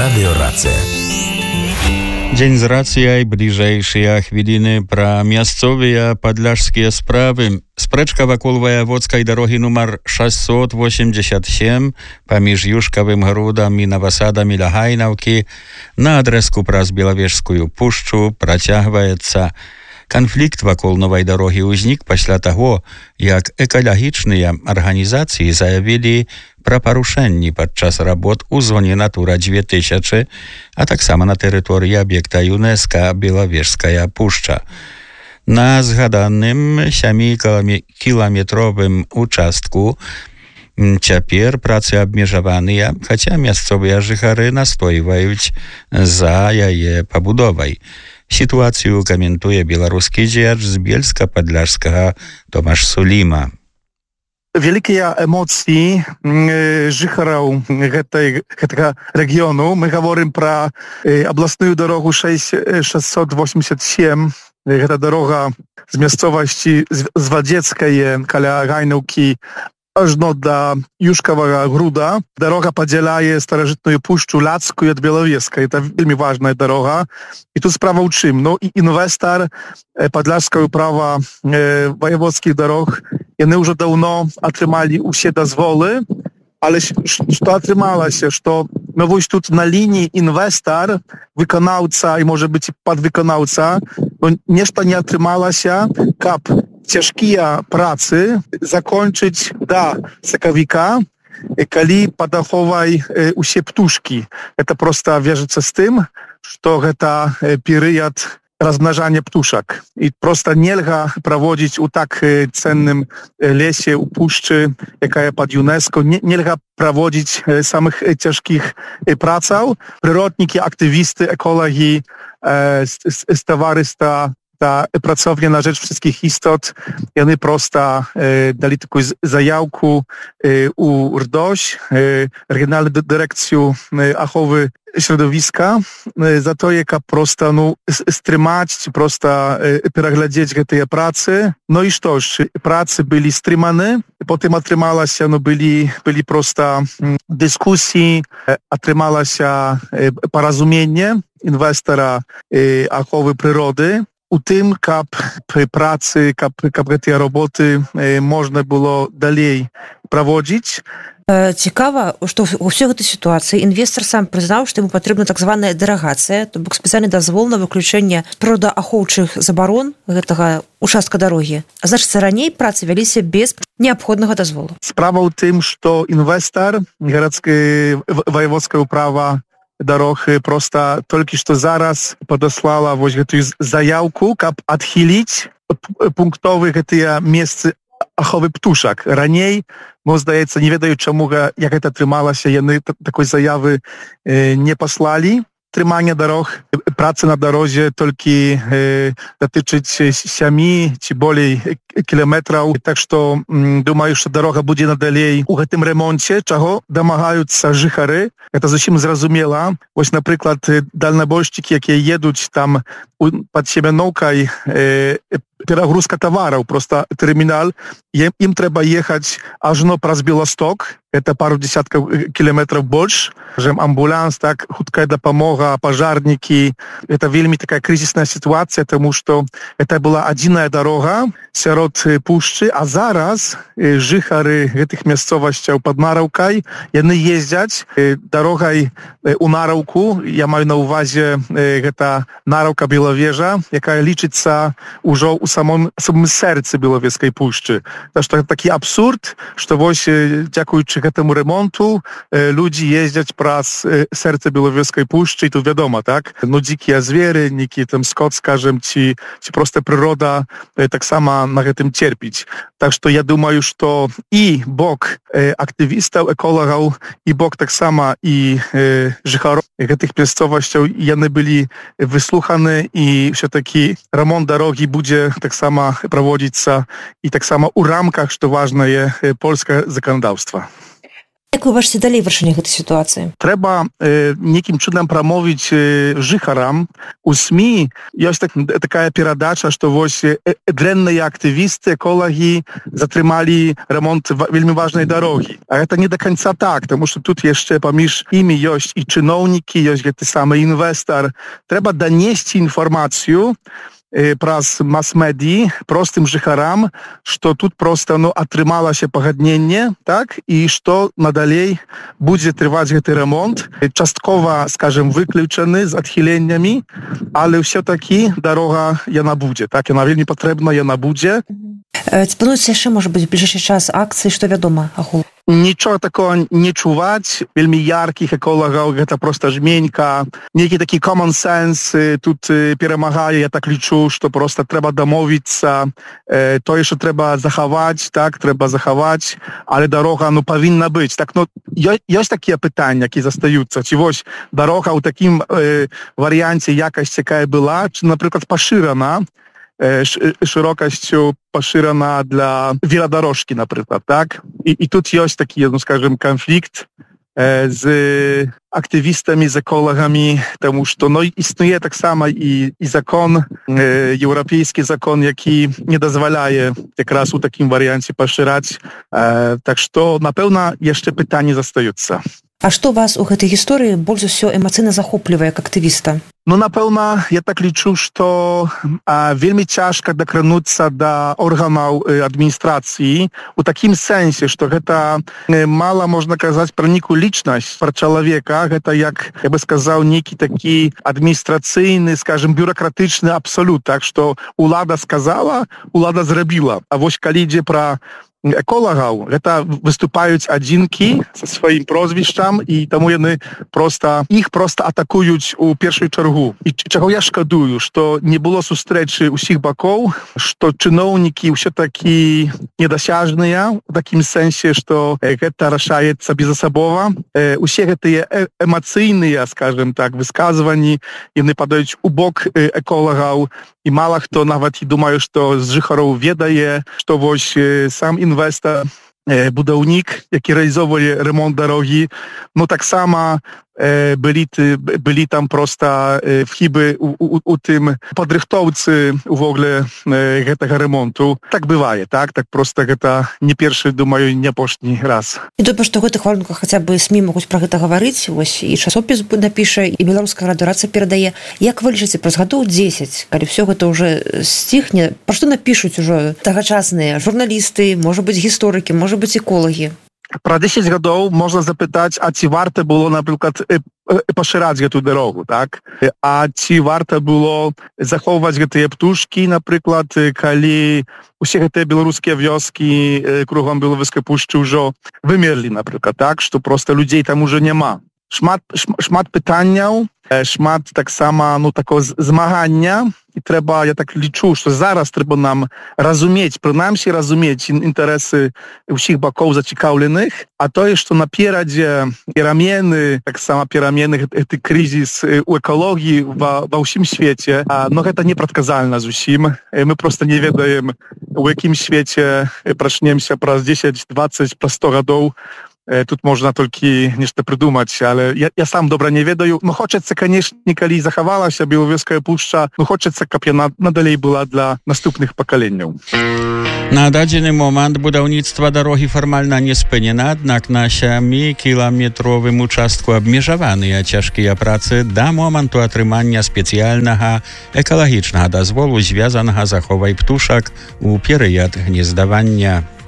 Radio Race. Dzień z racjaj, bliżejszие chwiliny pra miastcowe podlażskie sprawy. Spreczka wokół wojewódzkiej drogi numer 687 pomiędzy Juszkowym Grudem i Nowosadem dla Hajnałki na adresku pras Białowieżską Puszczu przeciągается. Konflikt wokół nowej drogi uznik после того, jak ekologiczne organizacje zajawili про порушення podczas robót u zonie Natura 2000, a tak samo na terytorii obiekta UNESCO Białowieżska Puszcza. Na zgadanym 7-kilometrowym uczastku Ciapier prace obmierzowane, chociaż miejscowe żychary nastoiwają za jej pobudową. Sytuację komentuje białoruski dziennikarz z Bielska-Podlaskiego Tomasz Sulima. Wielkie emocje życharów tego regionu. My mówimy про областную drogę 687. To droga z miejscowości Zwadzieckiej, koło Hajnałki, aż do Juszkowego Gruda. Droga podziela starożytną Puszczę Lacką od Białowieskiej. To bardzo ważna droga. I tu sprawa czym? No i inwestor Podlaskiego prawa wojewódzkich dróg, oni już dawno otrzymali u siebie dozwolы, ale co otrzymało się, że no właśnie tu na linii inwestor, wykonawca i może być podwykonawca, no nieszta nie otrzymało się, kap ciężkie pracy zakończyć do Sekawika, kiedy podachowaj u siebie ptuszki. To prosto wierzycie z tym, że to period rozmnażania ptuszek. I prosto nie da prowadzić u tak cennym lesie, u puszczy, jaka jest pod UNESCO, nie da prowadzić samych ciężkich prac. Przyrodniki, aktywisty, ekologii, towarysta, ta pracownia na rzecz wszystkich istot, i oni prosto dali taką zajawkę u RDOŚ, Regionalną Dyrekcję Ochrony Środowiska, za to, jaka prosto strzymać, prosto przeglądać te prace. No i cóż, prace byli wstrzymane, potem otrzymało się, byli prosto dyskusje, otrzymało się porozumienie inwestora ochrony przyrody. U tym, kap pracy, kap te roboty można było dalej prowadzić. Цікава, што ў ўсёй гэтай сітуацыі інвестар сам прызнаў, што яму патрэбна так званая дэрагацыя, то бок спецыяльны дазвол на выключэнне прыродаахоўчых забарон гэтага участка дарогі. А значыцца, раней працы вяліся без неабходнага дазволу. Справа ў тым, што інвестар гарадскай ваяводскага права дорог просто только что зараз подослала вот эту заявку, как отхилить пунктовые эти места охови птушек. Раней, ну, здається, не ведаю, чому, як це трималося, вони такої заяви не послали. Тримання дорог, праці на дорозі тільки дотичить 7 чи більше кілометрів. Так що, думаю, що дорога буде надалі у цьому ремонті, чого домагаються жихари. Це зовсім зрозуміло. Ось, наприклад, дальнобойщики, які їдуть там під Семеновкою, перегрузка товаров, просто терминал, им треба ехать аж праз Белосток, это пару десятков километров больше, амбуланс, так, хуткая допомога, пожарники, это вельми такая кризисная ситуация, потому что это была одинная дорога сярод Пушчы, а зараз жихары этих местностей под Наравкой, они ездят дорогой у Наравку, я маю на увазе, это Наравка Беловежа, яка лічится уже у самом сердце Białowieskiej Puszczy. To jest taki absurd, że właśnie dziękując temu remontu ludzie jeżdżą przez serce Białowieskiej Puszczy i tu wiadomo, tak? No dzikie zwiery, niki tam skot, skażem, ci prosta przyroda tak samo na tym cierpieć. Tak, że ja думаю, że i bok aktywistów, ekologów, i bok tak samo i życharów tych miejscowości, one byli wysłuchane i все-таки ремонт дороги będzie tak samo prowadzić i tak samo u ramkach, że ważne jest polskie законодавство. Як вы бачыце далей вырашэнне гэтай сітуацыі? Трэба некім чынам прамовіць жыхарам. У СМІ ёсць такая перадача, што вось дрэнныя актывісты, эколагі затрымалі ремонт вельмі важнай дарогі. А гэта не да канца так, таму што тут яшчэ паміж імі ёсць і чыноўнікі, ёсць гэты самы інвестар. Трэба данесці інфармацыю праз мас-медіі простым жыхарам, што тут проста атрымалася пагадненне, так, і што надалей будзе трываць гэты ремонт, часткова, скажем, выключаны з адхіленнямі, але ўсё-такі дарога яна будзе, так, яна вельмі патрэбна, яна будзе. Ці плануецца яшчэ, можа быць, у бліжэйшы час акцыі, што вядома агул? Нічога такого не чуваць, вельмі яркіх эколагаў, гэта проста жменька. Нейкі такі common sense тут перамагае, я так лічу, што проста трэба дамовіцца, тое, што трэба захаваць, так, трэба захаваць, але дарога, павінна быць. Так, ёсць такія пытанні, які застаюцца. Ці вось дарога ў такім варыянце якасць, якая была, чи, напрыклад, пашырана, шырокасцю пашырана для веладарожкі, напрыклад, так? І тут ёсць такі, скажем, канфлікт з актывістамі, з эколагамі, таму што існуе таксама і закон, еўрапейскі закон, які не дазваляе якраз у такім варыянце пашыраць. Так што, напэўна, яшчэ пытанні застаюцца. А што вас у гэтай гісторыі больш за ўсё эмацыйна захоплівае як актывіста? Напэўна, я так лічу, што вельмі цяжка дакрануцца да органаў адміністрацыі у такім сэнсе, што гэта мала, можна казаць, пра нейкую лічнасць, пра чалавека. Гэта, як я бы сказаў, нейкі такі адміністрацыйны, скажем, бюракратычны абсалют. Так што улада сказала, улада зрабіла. А вось калі ідзе пра эколагаў, гэта выступаюць адзінкі са сваім прозвішчам, і таму яны іх проста атакуюць у першую чаргу. І чаго я шкадую, што не было сустрэчы ўсіх бакоў, што чыноўнікі ўсё-такі недасяжныя, у такім сэнсе, што гэта рашаецца безасабова. Усе гэтыя эмацыйныя, скажем так, высказванні, яны падаюць у бок эколагаў, і мала хто нават і думаю, што з жыхароў ведае, што вось сам інвестор, будаўнік, які рэалізоўвае ремонт дарогі, таксама былі там проста хібы у тым падрыхтоўцы увогуле гэтага ремонту. Так бывае, так проста гэта не першы, думаю, не апошні раз. І добра, што ў гэтых варунках хаця бы СМІ могуць пра гэта гаварыць, вось і часопіс напіша, і беларуская радыёрацыя перадае. Як вы лічыце, праз гадоў 10, калі ўсё гэта ўжо сціхне, пра што напішуць ужо тагачасныя журналісты, можа быць, гісторыкі, можа быць, эколагі? Пра 10 гадоў можна запытаць, а ці варта было, напрыклад, пашыраць гэту дарогу, так? А ці варта было захоўваць гэтыя птушкі, напрыклад, калі усе гэтыя беларускія вёскі кругом Белавежскай пушчы ўжо вымерлі, напрыклад, так? Што проста людзей там ужо няма. Шмат пытанняў, шмат таксама, такого змагання, і трэба, я так лічу, што зараз трэба нам разумець, прынамсі разумець інтарэсы ўсіх бакоў зацікаўленых, а тое, што наперадзе перамены, таксама перамены, гэты крызіс у экалогіі ва ўсім свеце, гэта непрадказальна зусім. Мы проста не ведаем, у якім свеце прачнемся праз 10, 20, праз 100 гадоў. Тут можна толькі нешта прыдумаць, але я сам добра не ведаю. Хочацца, канешне, калі захавалася Белавежская пушча, хочацца, каб яна надалей была для наступных пакаленняў. На дадзены момант будаўніцтва дарогі фармальна не спынена, аднак на 7-кіламетровым участку абмежаваныя цяжкія працы да моманту атрымання спецыяльнага экалагічнага дазволу, звязанага з аховай птушак у перыяд гнездавання.